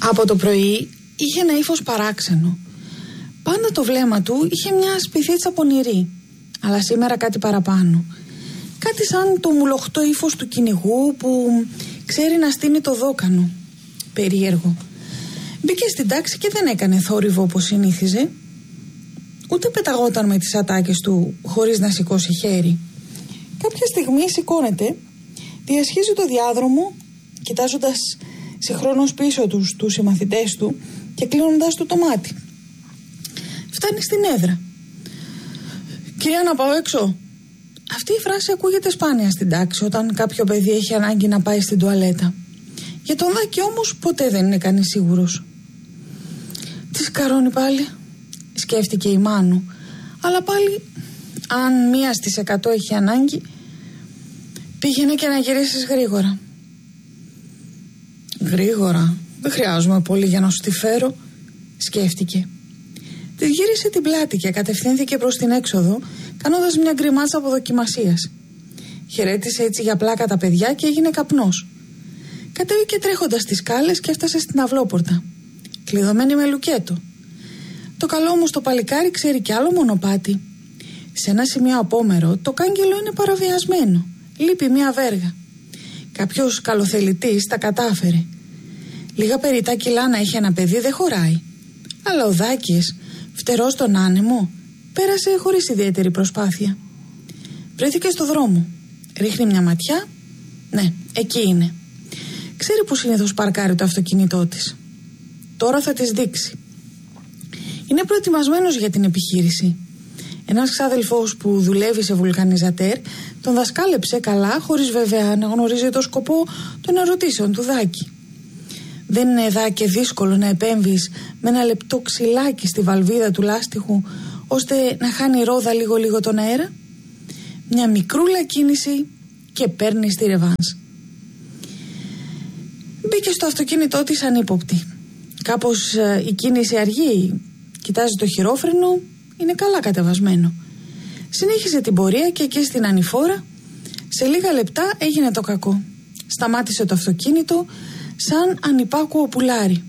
Από το πρωί είχε ένα ύφος παράξενο. Πάντα το βλέμμα του είχε μια σπιθίτσα πονηρή, αλλά σήμερα κάτι παραπάνω. Κάτι σαν το μουλοχτό ύφος του κυνηγού που ξέρει να στείνει το δόκανο. Περίεργο. Μπήκε στην τάξη και δεν έκανε θόρυβο όπως συνήθιζε. Ούτε πεταγόταν με τις ατάκες του χωρίς να σηκώσει χέρι. Κάποια στιγμή σηκώνεται, διασχίζει το διάδρομο, κοιτάζοντας συγχρόνως πίσω τους συμμαθητές του και κλείνοντας του το μάτι. Φτάνει στην έδρα. «Κυρία, να πάω έξω?» Αυτή η φράση ακούγεται σπάνια στην τάξη όταν κάποιο παιδί έχει ανάγκη να πάει στην τουαλέτα. Για τον Δάκη όμως ποτέ δεν είναι κανείς σίγουρος. «Τι σκαρώνει πάλι?» σκέφτηκε η Μάνου. Αλλά πάλι, αν 1 στις 100 έχει ανάγκη, πήγαινε και να γυρίσεις γρήγορα. «Γρήγορα? Δεν χρειάζομαι πολύ για να σου τη φέρω», σκέφτηκε. Της γύρισε την πλάτη και κατευθύνθηκε προς την έξοδο, κάνοντας μια γκριμάτσα αποδοκιμασίας. Χαιρέτησε έτσι για πλάκα τα παιδιά και έγινε καπνός. Κατέβηκε τρέχοντας τις σκάλες και έφτασε στην αυλόπορτα, κλειδωμένη με λουκέτο. Το καλό όμως το παλικάρι ξέρει κι άλλο μονοπάτι. Σε ένα σημείο απόμερο το κάγκελο είναι παραβιασμένο. Λείπει μια βέργα. Κάποιος καλοθελητής τα κατάφερε. Λίγα περιτά κιλά να έχει ένα παιδί δεν χωράει. Αλλά ο Δάκης, φτερός στον άνεμο, πέρασε χωρίς ιδιαίτερη προσπάθεια. Βρέθηκε στο δρόμο. Ρίχνει μια ματιά. Ναι, εκεί είναι. Ξέρει που συνήθως παρκάρει το αυτοκίνητό της. Τώρα θα της δείξει. Είναι προετοιμασμένος για την επιχείρηση. Ένας ξάδελφος που δουλεύει σε βουλκανιζατέρ τον δασκάλεψε καλά, χωρίς βέβαια να γνωρίζει το σκοπό των ερωτήσεων του Δάκη. Δεν είναι Δάκη δύσκολο να επέμβεις με ένα λεπτό ξυλάκι στη βαλβίδα του λάστιχου ώστε να χάνει ρόδα λίγο τον αέρα? Μια μικρούλα κίνηση και παίρνει τη ρεβάνς. Μπήκε στο αυτοκίνητό της ανύποπτη. Κάπως η κίνηση αργεί. Κοιτάζει το χειρόφρενο, είναι καλά κατεβασμένο. Συνέχισε την πορεία και εκεί στην ανηφόρα σε λίγα λεπτά έγινε το κακό. Σταμάτησε το αυτοκίνητο σαν ανυπάκουο πουλάρι.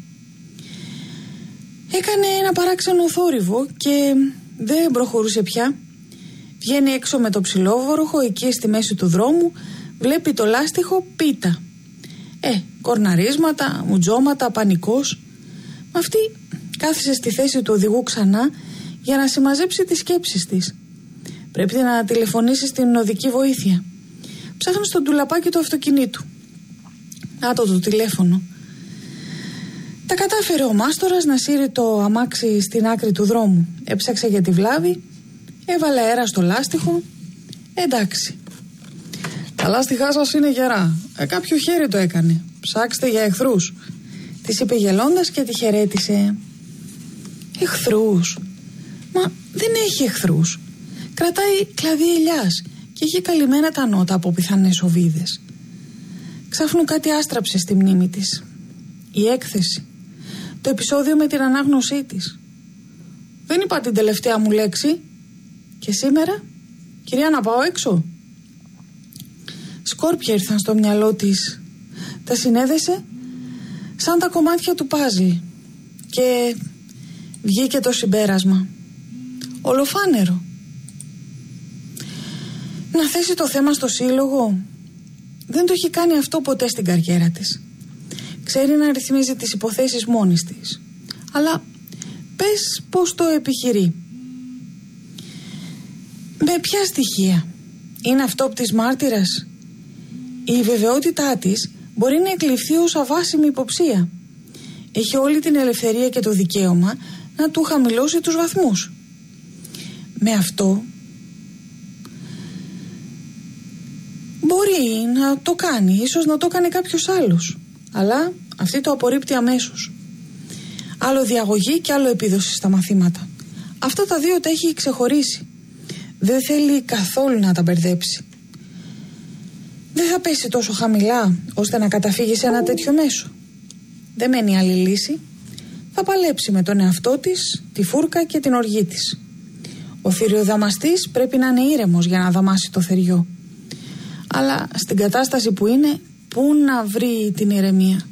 Έκανε ένα παράξενο θόρυβο και δεν προχωρούσε πια. Βγαίνει έξω με το ψιλόβοροχο εκεί στη μέση του δρόμου, βλέπει το λάστιχο πίτα. Κορναρίσματα, μουτζώματα, πανικός. Μα αυτή κάθισε στη θέση του οδηγού ξανά για να συμμαζέψει τις σκέψεις της. Πρέπει να τηλεφωνήσει στην οδική βοήθεια. Ψάχνει στο ντουλαπάκι του αυτοκινήτου. Να το τηλέφωνο. Τα κατάφερε ο μάστορας να σύρει το αμάξι στην άκρη του δρόμου. Έψαξε για τη βλάβη, έβαλε αέρα στο λάστιχο. Εντάξει. Τα λάστιχά σας είναι γερά. Κάποιο χέρι το έκανε. Ψάξτε για εχθρούς, της είπε γελώντας και τη χαιρέτησε. Εχθρούς? Μα δεν έχει εχθρούς. Κρατάει κλαδί ελιάς και έχει καλυμμένα τα νότα από πιθανές οβίδες. Ξάφνου κάτι άστραψε στη μνήμη της. Η έκθεση. Το επεισόδιο με την ανάγνωσή της. Δεν είπα την τελευταία μου λέξη? Και σήμερα? Κυρία, να πάω έξω? Σκόρπια ήρθαν στο μυαλό της. Τα συνέδεσε σαν τα κομμάτια του πάζλ και βγήκε το συμπέρασμα. Ολοφάνερο. Να θέσει το θέμα στο σύλλογο. Δεν το έχει κάνει αυτό ποτέ στην καριέρα της. Ξέρει να ρυθμίζει τις υποθέσεις μόνης της. Αλλά πες πως το επιχειρεί. Με ποια στοιχεία? Είναι αυτόπτης μάρτυρας? Η βεβαιότητά της μπορεί να εκλειφθεί ως αβάσιμη υποψία. Έχει όλη την ελευθερία και το δικαίωμα να του χαμηλώσει τους βαθμούς. Με αυτό μπορεί να το κάνει, ίσως να το κάνει κάποιος άλλος, αλλά αυτή το απορρίπτει αμέσως. Άλλο διαγωγή και άλλο επίδοση στα μαθήματα. Αυτά τα δύο τα έχει ξεχωρίσει. Δεν θέλει καθόλου να τα μπερδέψει. Δεν θα πέσει τόσο χαμηλά ώστε να καταφύγει σε ένα τέτοιο μέσο. Δεν μένει άλλη λύση. Θα παλέψει με τον εαυτό της, τη φούρκα και την οργή της. Ο θηριοδαμαστής πρέπει να είναι ήρεμος για να δαμάσει το θεριό. Αλλά στην κατάσταση που είναι, πού να βρει την ηρεμία?